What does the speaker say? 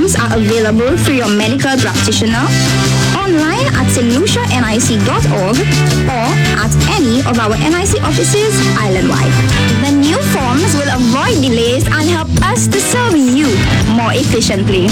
forms are available through your medical practitioner, online at stlucianic.org, or at any of our NIC offices island-wide. The new forms will avoid delays and help us to serve you more efficiently.